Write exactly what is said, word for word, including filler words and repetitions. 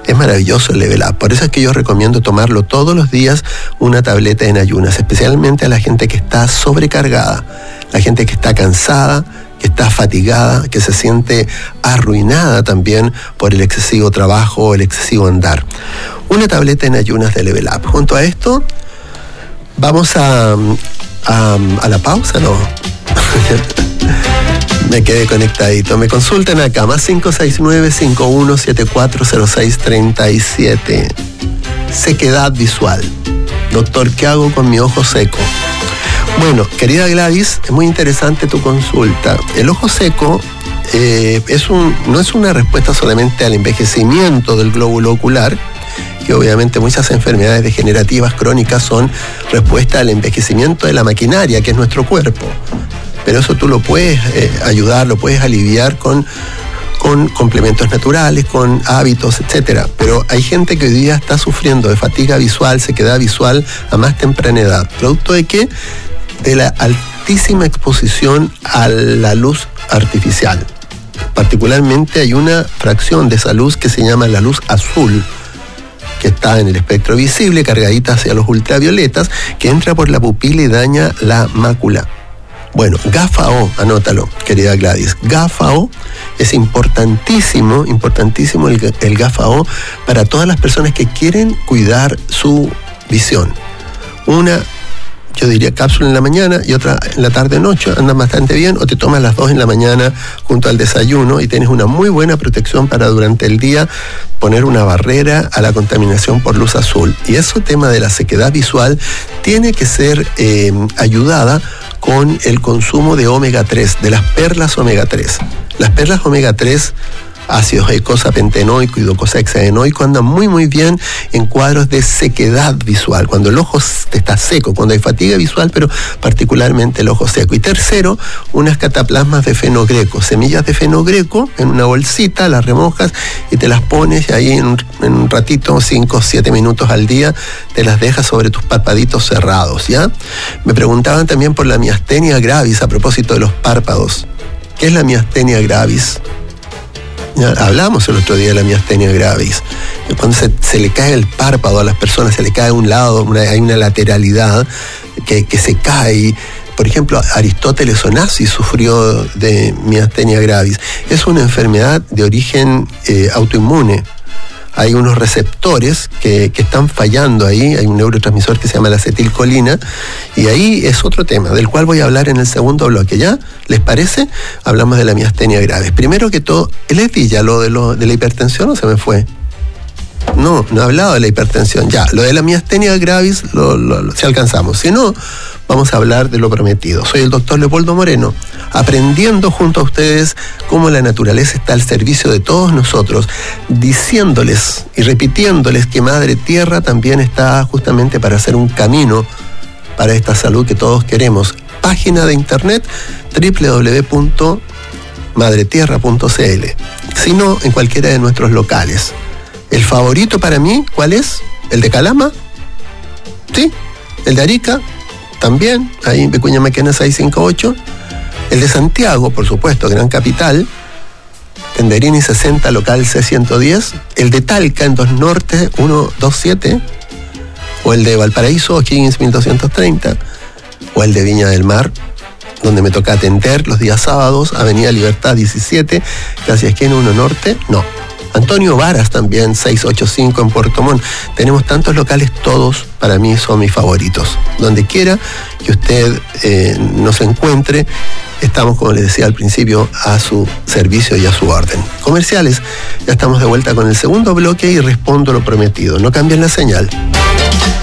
Es maravilloso el Level Up. Por eso es que yo recomiendo tomarlo todos los días, una tableta en ayunas, especialmente a la gente que está sobrecargada, la gente que está cansada, que está fatigada, que se siente arruinada también por el excesivo trabajo o el excesivo andar. Una tableta en ayunas de Level Up. Junto a esto, vamos a, a, a la pausa, ¿no? Me quedé conectadito. Me consultan acá, más cinco seis nueve, cinco uno siete cuatro cero seis tres siete. Sequedad visual. Doctor, ¿qué hago con mi ojo seco? Bueno, querida Gladys, es muy interesante tu consulta. El ojo seco eh, es un, no es una respuesta solamente al envejecimiento del glóbulo ocular, que obviamente muchas enfermedades degenerativas crónicas son respuesta al envejecimiento de la maquinaria, que es nuestro cuerpo. Pero eso tú lo puedes eh, ayudar, lo puedes aliviar con, con complementos naturales, con hábitos, etcétera. Pero hay gente que hoy día está sufriendo de fatiga visual, sequedad visual a más temprana edad. ¿Producto de qué? De la altísima exposición a la luz artificial. Particularmente hay una fracción de esa luz que se llama la luz azul, que está en el espectro visible, cargadita hacia los ultravioletas, que entra por la pupila y daña la mácula. Bueno, GAFA O, anótalo, querida Gladys. GAFA O es importantísimo, importantísimo el, el GAFA O para todas las personas que quieren cuidar su visión. Una, yo diría cápsula en la mañana y otra en la tarde-noche, andan bastante bien, o te tomas las dos en la mañana junto al desayuno y tienes una muy buena protección para durante el día poner una barrera a la contaminación por luz azul. Y ese tema de la sequedad visual tiene que ser eh, ayudada con el consumo de omega tres, de las perlas omega tres. Las perlas omega tres, ácidos eicosapentenoico y docosahexaenoico, andan muy muy bien en cuadros de sequedad visual, cuando el ojo está seco, cuando hay fatiga visual, pero particularmente el ojo seco. Y tercero, unas cataplasmas de fenogreco, semillas de fenogreco en una bolsita, las remojas y te las pones y ahí en un, en un ratito, cinco o siete minutos al día, te las dejas sobre tus párpados cerrados, ¿ya? Me preguntaban también por la miastenia gravis a propósito de los párpados. ¿Qué es la miastenia gravis? Ya, hablamos el otro día de la miastenia gravis. Cuando se, se le cae el párpado a las personas, se le cae a un lado, una, hay una lateralidad que, que se cae. Por ejemplo, Aristóteles Onassis sufrió de miastenia gravis. Es una enfermedad de origen eh, autoinmune. Hay unos receptores que, que están fallando ahí, hay un neurotransmisor que se llama la acetilcolina, y ahí es otro tema, del cual voy a hablar en el segundo bloque, ¿ya? ¿Les parece? Hablamos de la miastenia gravis. Primero que todo, ¿les di ya lo de, lo de la hipertensión o se me fue? No, no he hablado de la hipertensión, ya. Lo de la miastenia gravis, lo, lo, lo, si alcanzamos. Si no, vamos a hablar de lo prometido. Soy el doctor Leopoldo Moreno, aprendiendo junto a ustedes cómo la naturaleza está al servicio de todos nosotros, diciéndoles y repitiéndoles que Madre Tierra también está justamente para hacer un camino para esta salud que todos queremos. Página de internet doble u doble u doble u punto madre tierra punto c l, sino en cualquiera de nuestros locales. El favorito para mí, ¿cuál es? ¿El de Calama? ¿Sí? ¿El de Arica? También, ahí en Vicuña Maquena seiscientos cincuenta y ocho. El de Santiago, por supuesto, Gran Capital. Tenderini sesenta, local C ciento diez. El de Talca, en Dos Norte, ciento veintisiete. O el de Valparaíso, Higgins mil doscientos treinta. O el de Viña del Mar, donde me toca atender los días sábados, Avenida Libertad diecisiete, casi esquina uno Norte. No. Antonio Varas también, seiscientos ochenta y cinco en Puerto Montt. Tenemos tantos locales, todos para mí son mis favoritos. Donde quiera que usted eh, nos encuentre, estamos, como les decía al principio, a su servicio y a su orden. Comerciales, ya estamos de vuelta con el segundo bloque y respondo lo prometido. No cambien la señal.